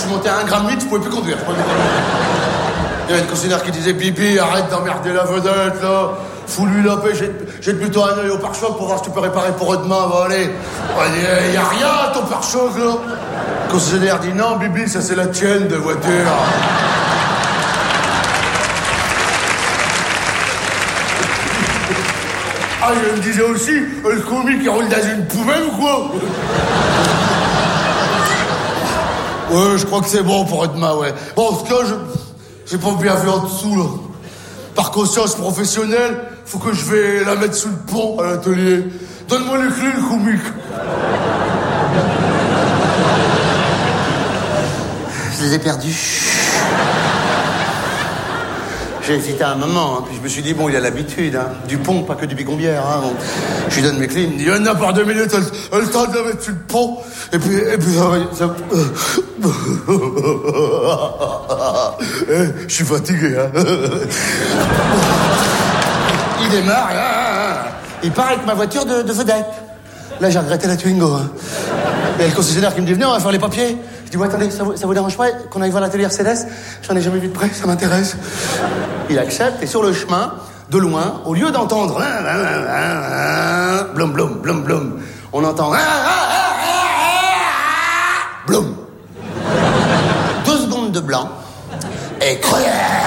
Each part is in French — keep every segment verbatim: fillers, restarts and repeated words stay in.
suis monté à un gramme huit, je pouvais plus conduire. Je pouvais plus conduire. Il y avait une concessionnaire qui disait, Bibi, arrête d'emmerder la vedette, là. Fous-lui la paix, jette, jette plutôt un œil au pare-choc pour voir si tu peux réparer pour demain, va aller. Il n'y a rien à ton pare-choc, là. Le concessionnaire dit, non, Bibi, ça c'est la tienne de voiture. Ah, je me disais aussi, le comique, il roule dans une poubelle ou quoi? Ouais, je crois que c'est bon pour demain, ouais. Bon, en tout cas, je... j'ai pas bien vu en dessous, là. Par conscience professionnelle, faut que je vais la mettre sous le pont à l'atelier. Donne-moi les clés, le comique. Je les ai perdus. J'ai hésité un moment, hein, puis je me suis dit, bon, il a l'habitude, hein, du pont, pas que du bicombière, hein, bon. Je lui donne mes clés, il me dit, on a par deux minutes, elle, elle le temps de la mettre sur le pont, et puis, et puis, ça va, ça... eh, je suis fatigué, hein. Il démarre, hein, il part avec ma voiture de, de vedette. Là, j'ai regretté la Twingo, hein. Il y a le concessionnaire qui me dit, venez, on va faire les papiers. Je dis, ouais, attendez, ça vous, ça vous dérange pas qu'on aille voir l'atelier Mercedes? J'en ai jamais vu de près, ça m'intéresse. Il accepte, et sur le chemin, de loin, au lieu d'entendre blum, blum, blum, blum, on entend blum. Deux secondes de blanc, et j'ai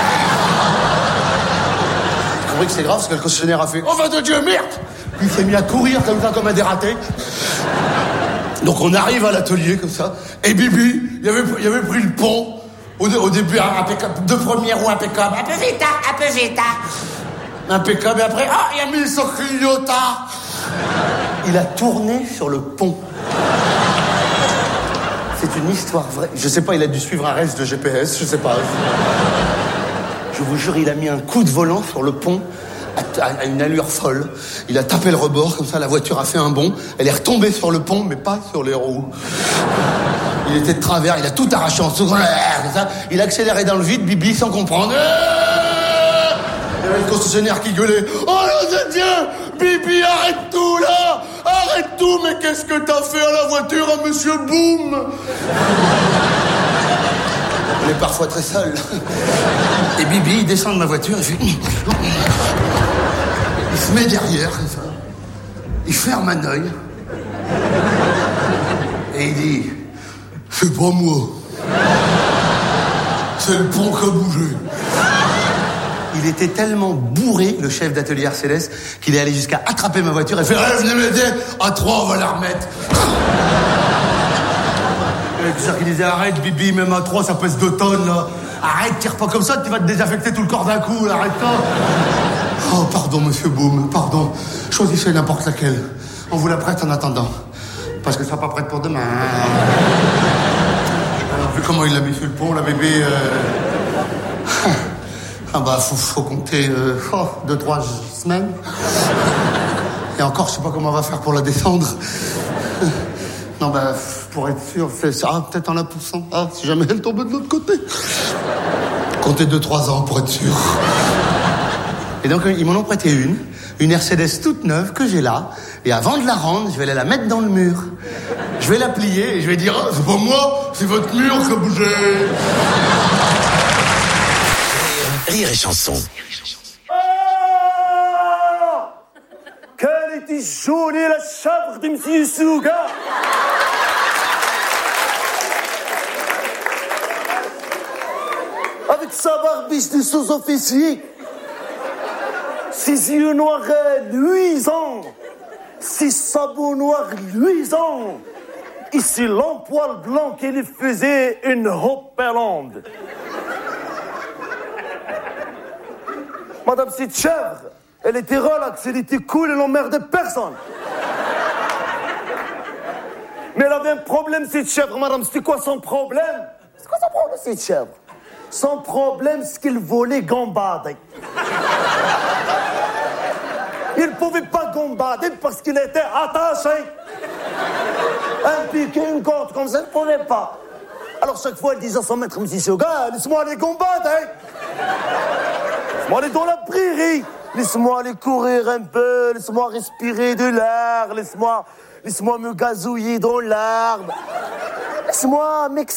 compris que c'est grave, parce que le concessionnaire a fait, oh, va de Dieu, merde! Puis il s'est mis à courir comme ça, comme un dératé. Donc on arrive à l'atelier comme ça, et Bibi, il avait, il avait pris le pont, au, au début impeccable, deux premiers roues impeccables, un peu vite, un peu vite, impeccable, et après, ah, il a mis son clignotard. Il a tourné sur le pont. C'est une histoire vraie. Je sais pas, il a dû suivre un reste de G P S, je sais pas. Je vous jure, il a mis un coup de volant sur le pont, à une allure folle. Il a tapé le rebord, comme ça la voiture a fait un bond. Elle est retombée sur le pont, mais pas sur les roues. Il était de travers, il a tout arraché en dessous. Il a accéléré dans le vide, Bibi, sans comprendre. Il y avait le concessionnaire qui gueulait. Oh non de Dieu, Bibi, arrête tout là. Arrête tout, mais qu'est-ce que t'as fait à la voiture, à Monsieur Boom? On est parfois très seul. Et Bibi, il descend de ma voiture, il fait... Il se met derrière, comme ça. Il ferme un œil. Et il dit... C'est pas moi. C'est le pont qui a bougé. Il était tellement bourré, le chef d'atelier Mercedes, qu'il est allé jusqu'à attraper ma voiture et faire hey, venez m'aider, à trois, on va la remettre. C'est ça qu'il disait, arrête, Bibi, même à trois, ça pèse deux tonnes, là. Arrête, tire pas comme ça, tu vas te désaffecter tout le corps d'un coup, arrête-toi. Oh, pardon, monsieur Boom, pardon. Choisissez n'importe laquelle. On vous la prête en attendant. Parce que ça sera pas prête pour demain. Alors, vu comment il l'a mis sur le pont, la bébé... Euh... Ah bah, faut, faut compter euh, oh, deux, trois semaines. Et encore, je sais pas comment on va faire pour la descendre. Non, bah, pour être sûr, fais ça, peut-être en la poussant. Ah, si jamais elle tombe de l'autre côté. Comptez deux, trois ans pour être sûr. Et donc, ils m'en ont prêté une. Une Mercedes toute neuve que j'ai là. Et avant de la rendre, je vais aller la mettre dans le mur. Je vais la plier et je vais dire, oh, c'est pas moi, c'est votre mur qui a bougé. Rire et chanson. Oh, quelle était jolie la chèvre de Monsieur Souga. Avec sa barbiche de sous-officier, ses yeux noirs luisants, ses sabots noirs luisants, et ses longs poils blancs qui lui faisaient une hopelande. Madame cette chèvre, elle était relaxe, elle était cool, elle n'emmerdait personne. Mais elle avait un problème, cette chèvre, madame. C'était quoi son problème? C'est quoi son problème, cette chèvre? Son problème, c'est qu'il volait gambader. Il ne pouvait pas gambader parce qu'il était attaché. Un piqué, une corde comme ça, il ne pouvait pas. Alors chaque fois, elle disait à son maître, monsieur Soga, laisse-moi aller gambader. Laisse-moi aller dans la prairie. Laisse-moi aller courir un peu. Laisse-moi respirer de l'air. Laisse-moi, laisse-moi me gazouiller dans l'arbre. Laisse-moi m'exprimer.